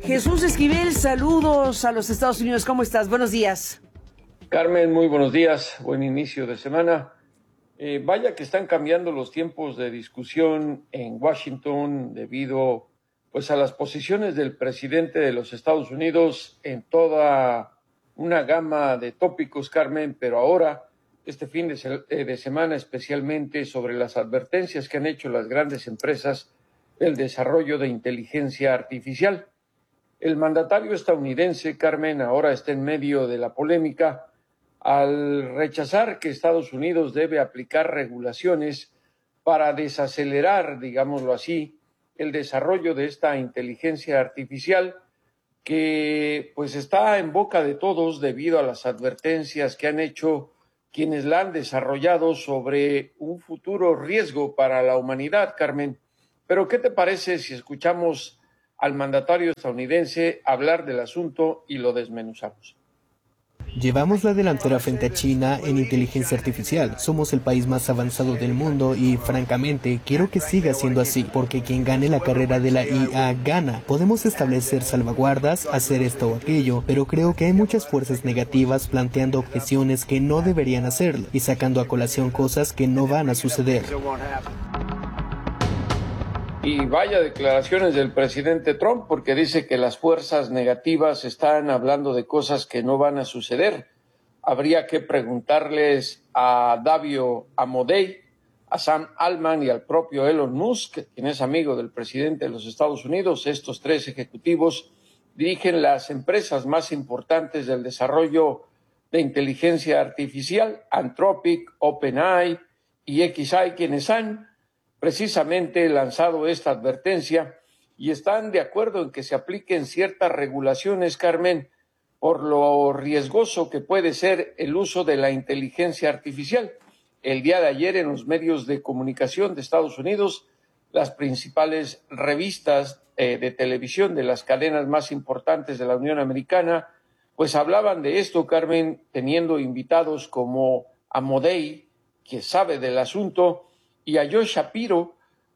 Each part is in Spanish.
Jesús Esquivel, saludos a los Estados Unidos. ¿Cómo estás? Buenos días. Carmen, muy buenos días. Buen inicio de semana. Vaya que están cambiando los tiempos de discusión en Washington debido pues a las posiciones del presidente de los Estados Unidos en toda una gama de tópicos, Carmen, pero ahora, este fin de semana especialmente sobre las advertencias que han hecho las grandes empresas del desarrollo de inteligencia artificial. El mandatario estadounidense, Carmen, ahora está en medio de la polémica al rechazar que Estados Unidos debe aplicar regulaciones para desacelerar, digámoslo así, el desarrollo de esta inteligencia artificial que pues está en boca de todos debido a las advertencias que han hecho quienes la han desarrollado sobre un futuro riesgo para la humanidad, Carmen. Pero ¿qué te parece si escuchamos al mandatario estadounidense hablar del asunto y lo desmenuzamos? Llevamos la delantera frente a China en inteligencia artificial. Somos el país más avanzado del mundo y, francamente, quiero que siga siendo así, porque quien gane la carrera de la IA gana. Podemos establecer salvaguardas, hacer esto o aquello, pero creo que hay muchas fuerzas negativas planteando objeciones que no deberían hacerlo y sacando a colación cosas que no van a suceder. Y vaya declaraciones del presidente Trump, porque dice que las fuerzas negativas están hablando de cosas que no van a suceder. Habría que preguntarles a Davio Amodei, a Sam Altman y al propio Elon Musk, quien es amigo del presidente de los Estados Unidos. Estos tres ejecutivos dirigen las empresas más importantes del desarrollo de inteligencia artificial, Anthropic, OpenAI y XAI, quienes han precisamente lanzado esta advertencia y están de acuerdo en que se apliquen ciertas regulaciones, Carmen, por lo riesgoso que puede ser el uso de la inteligencia artificial. El día de ayer en los medios de comunicación de Estados Unidos, las principales revistas de televisión de las cadenas más importantes de la Unión Americana, pues hablaban de esto, Carmen, teniendo invitados como Amodei, que sabe del asunto, y a Josh Shapiro,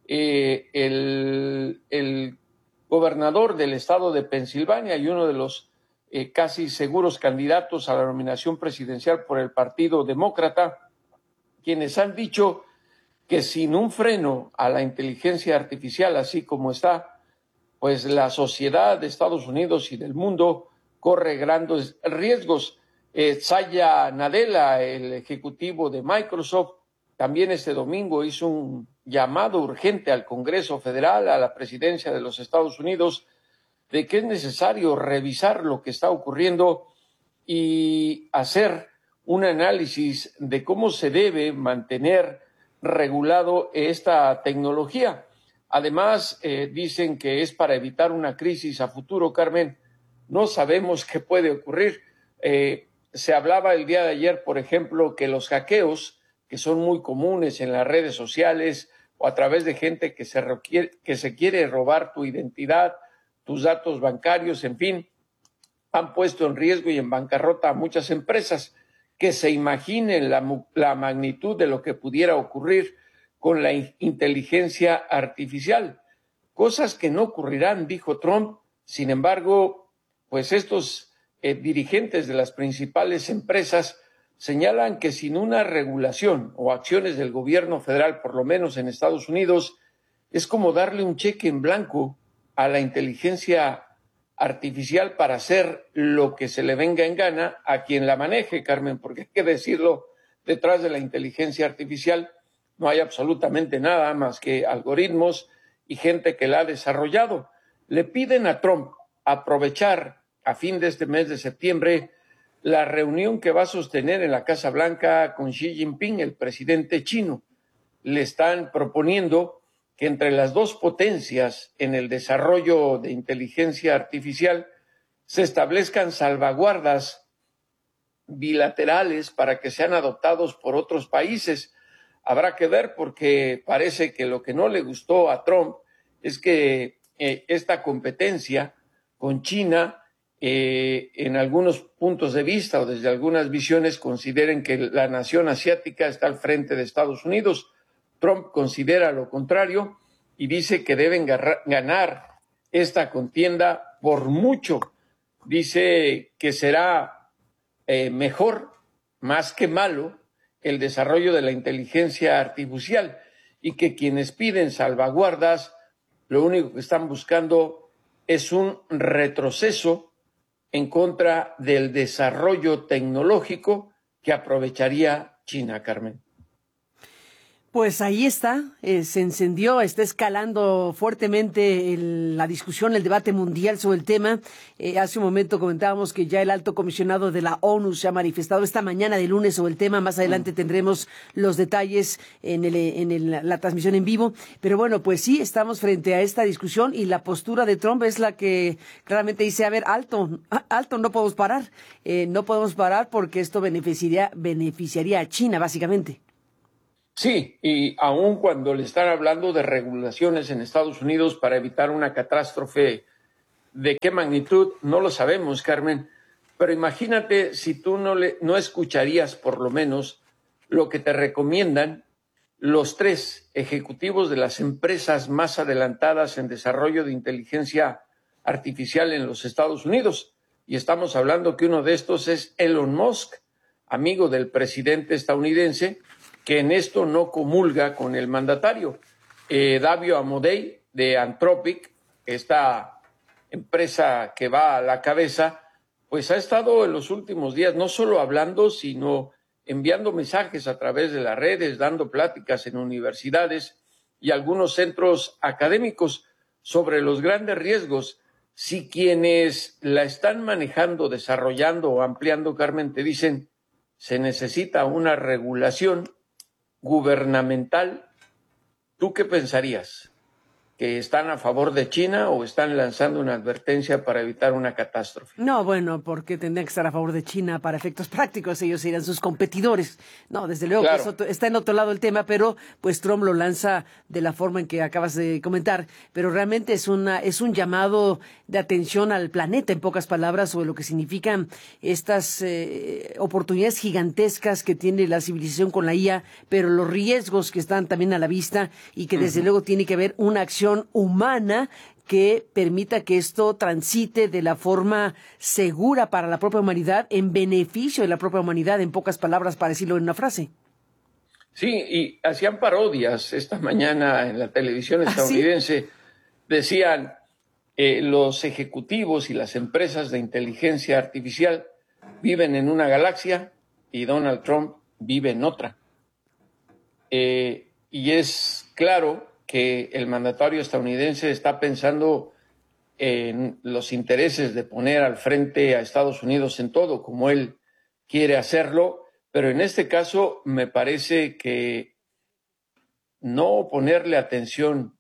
el gobernador del estado de Pensilvania y uno de los casi seguros candidatos a la nominación presidencial por el Partido Demócrata, quienes han dicho que sin un freno a la inteligencia artificial, así como está, pues la sociedad de Estados Unidos y del mundo corre grandes riesgos. Satya Nadella, el ejecutivo de Microsoft, también este domingo hizo un llamado urgente al Congreso Federal, a la presidencia de los Estados Unidos, de que es necesario revisar lo que está ocurriendo y hacer un análisis de cómo se debe mantener regulado esta tecnología. Además, dicen que es para evitar una crisis a futuro, Carmen. No sabemos qué puede ocurrir. Se hablaba el día de ayer, por ejemplo, que los hackeos, que son muy comunes en las redes sociales o a través de gente que se quiere robar tu identidad, tus datos bancarios, en fin, han puesto en riesgo y en bancarrota a muchas empresas. Que se imaginen la magnitud de lo que pudiera ocurrir con la inteligencia artificial. Cosas que no ocurrirán, dijo Trump. Sin embargo, pues estos dirigentes de las principales empresas señalan que sin una regulación o acciones del gobierno federal, por lo menos en Estados Unidos, es como darle un cheque en blanco a la inteligencia artificial para hacer lo que se le venga en gana a quien la maneje, Carmen, porque hay que decirlo, detrás de la inteligencia artificial no hay absolutamente nada más que algoritmos y gente que la ha desarrollado. Le piden a Trump aprovechar a fin de este mes de septiembre la reunión que va a sostener en la Casa Blanca con Xi Jinping, el presidente chino. Le están proponiendo que entre las dos potencias en el desarrollo de inteligencia artificial se establezcan salvaguardas bilaterales para que sean adoptados por otros países. Habrá que ver, porque parece que lo que no le gustó a Trump es que esta competencia con China, en algunos puntos de vista o desde algunas visiones, consideren que la nación asiática está al frente de Estados Unidos. Trump considera lo contrario y dice que deben ganar esta contienda por mucho. Dice que será mejor, más que malo, el desarrollo de la inteligencia artificial y que quienes piden salvaguardas lo único que están buscando es un retroceso en contra del desarrollo tecnológico que aprovecharía China, Carmen. Pues ahí está, se encendió, está escalando fuertemente la discusión, el debate mundial sobre el tema. Hace un momento comentábamos que ya el alto comisionado de la ONU se ha manifestado esta mañana de lunes sobre el tema. Más adelante tendremos los detalles en la transmisión en vivo. Pero bueno, pues sí, estamos frente a esta discusión y la postura de Trump es la que claramente dice, a ver, alto, no podemos parar. No podemos parar porque esto beneficiaría a China, básicamente. Sí, y aun cuando le están hablando de regulaciones en Estados Unidos para evitar una catástrofe, ¿de qué magnitud? No lo sabemos, Carmen, pero imagínate si tú no escucharías por lo menos lo que te recomiendan los 3 ejecutivos de las empresas más adelantadas en desarrollo de inteligencia artificial en los Estados Unidos. Y estamos hablando que uno de estos es Elon Musk, amigo del presidente estadounidense, que en esto no comulga con el mandatario. Davio Amodei, de Anthropic, esta empresa que va a la cabeza, pues ha estado en los últimos días no solo hablando, sino enviando mensajes a través de las redes, dando pláticas en universidades y algunos centros académicos sobre los grandes riesgos. Si quienes la están manejando, desarrollando o ampliando, Carmen, te dicen, se necesita una regulación gubernamental, ¿tú qué pensarías? ¿Que están a favor de China o están lanzando una advertencia para evitar una catástrofe? No, bueno, porque tendrían que estar a favor de China para efectos prácticos, ellos serían sus competidores. No, desde luego Claro. que está en otro lado el tema, pero pues Trump lo lanza de la forma en que acabas de comentar, pero realmente es un llamado de atención al planeta, en pocas palabras, sobre lo que significan estas oportunidades gigantescas que tiene la civilización con la IA, pero los riesgos que están también a la vista y que desde luego tiene que haber una acción humana que permita que esto transite de la forma segura para la propia humanidad, en beneficio de la propia humanidad, en pocas palabras, para decirlo en una frase. Sí, y hacían parodias esta mañana en la televisión estadounidense. ¿Sí? Decían, los ejecutivos y las empresas de inteligencia artificial viven en una galaxia y Donald Trump vive en otra. Y es claro que el mandatario estadounidense está pensando en los intereses de poner al frente a Estados Unidos en todo, como él quiere hacerlo, pero en este caso me parece que no ponerle atención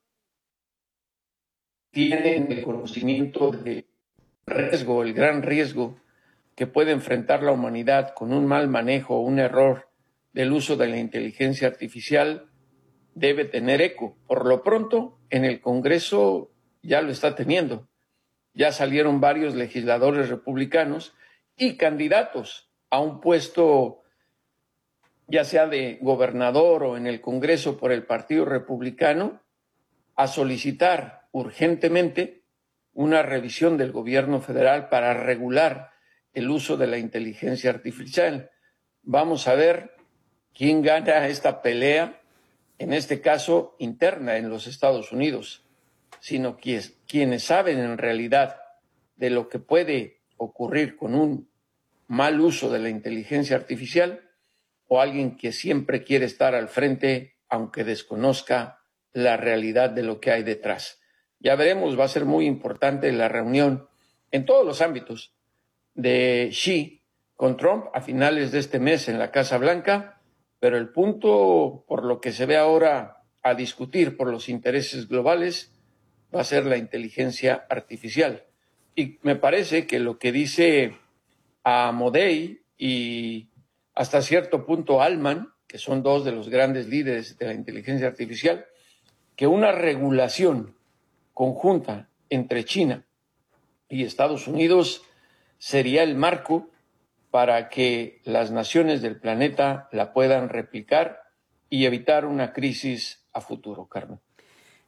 tienen el conocimiento del riesgo, el gran riesgo que puede enfrentar la humanidad con un mal manejo o un error del uso de la inteligencia artificial debe tener eco. Por lo pronto, en el Congreso ya lo está teniendo. Ya salieron varios legisladores republicanos y candidatos a un puesto, ya sea de gobernador o en el Congreso por el Partido Republicano, a solicitar urgentemente una revisión del gobierno federal para regular el uso de la inteligencia artificial. Vamos a ver quién gana esta pelea, en este caso interna en los Estados Unidos, sino quienes saben en realidad de lo que puede ocurrir con un mal uso de la inteligencia artificial o alguien que siempre quiere estar al frente aunque desconozca la realidad de lo que hay detrás. Ya veremos, va a ser muy importante la reunión en todos los ámbitos de Xi con Trump a finales de este mes en la Casa Blanca, pero el punto, por lo que se ve ahora a discutir por los intereses globales, va a ser la inteligencia artificial. Y me parece que lo que dice Amodei y hasta cierto punto Altman, que son dos de los grandes líderes de la inteligencia artificial, que una regulación conjunta entre China y Estados Unidos sería el marco para que las naciones del planeta la puedan replicar y evitar una crisis a futuro, Carmen.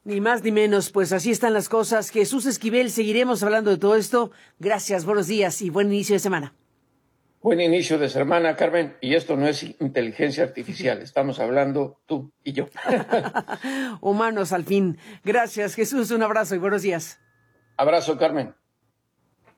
Ni más ni menos, pues así están las cosas. Jesús Esquivel, seguiremos hablando de todo esto. Gracias, buenos días y buen inicio de semana. Buen inicio de semana, Carmen. Y esto no es inteligencia artificial, estamos hablando tú y yo. Humanos al fin. Gracias, Jesús, un abrazo y buenos días. Abrazo, Carmen.